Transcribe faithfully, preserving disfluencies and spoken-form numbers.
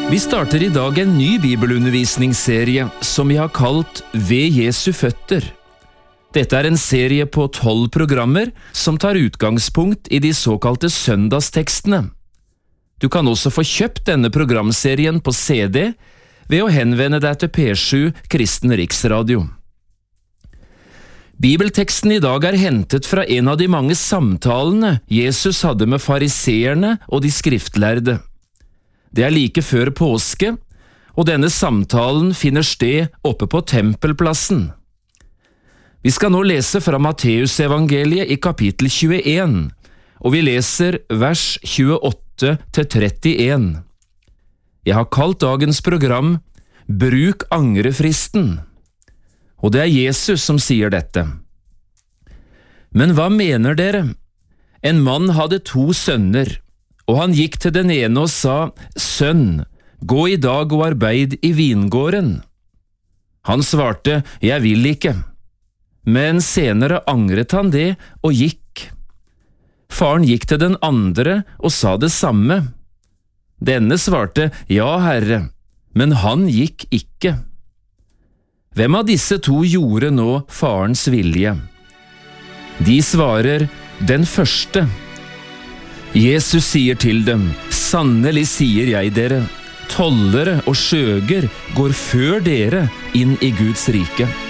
Vi starter i dag en ny bibelundervisningsserie som vi har kalt Ved Jesu føtter. Dette er en serie på tolv programmer som tar utgangspunkt i de såkalte søndagstekstene. Du kan også få kjøpt denne programserien på C D ved å henvende deg til P sju Kristen Riksradio. Bibelteksten i dag er hentet fra en av de mange samtalene Jesus hadde med fariseerne og de skriftlærde. Det er like før påske, og denne samtalen finner sted oppe på tempelplassen. Vi skal nå lese fra Matteusevangeliet i kapittel tjueen, og vi leser vers tjueåtte til trettien. Jeg har kalt dagens program «Bruk angrefristen», og det er Jesus som sier dette. Men hva mener dere? En mann hadde to sønner, og han gikk til den ene og sa, «Sønn, gå i dag og arbeid i vingården». Han svarte, «Jeg vil ikke». Men senere angret han det og gikk. Faren gikk til den andre og sa det samme. Denne svarte, «Ja, Herre», men han gikk ikke. Hvem av disse to gjorde nå farens vilje? De svarer, «Den første». Jesus sier til dem, «Sannelig sier jeg dere, tollere og skjøger går før dere inn i Guds rike.